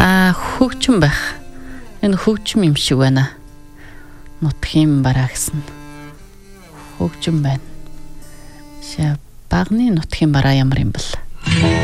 Хөгжим байх. Энэ хөгжим юм шиг байна. Нутгийн бараа гэсэн. Хөгжим байна. Багны нутгийн бараа ямар юм бэл?